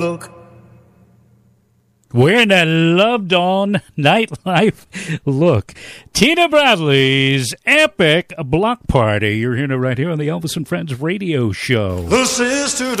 Look. We're in a loved on nightlife look. Tina Bradley's epic block party. You're hearing it right here on the Elvis and Friends radio show. The sister